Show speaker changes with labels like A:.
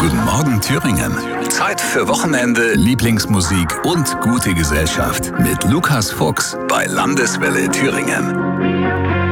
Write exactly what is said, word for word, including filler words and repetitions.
A: Guten Morgen Thüringen. Zeit für Wochenende, Lieblingsmusik und gute Gesellschaft mit Lukas Fuchs bei Landeswelle Thüringen.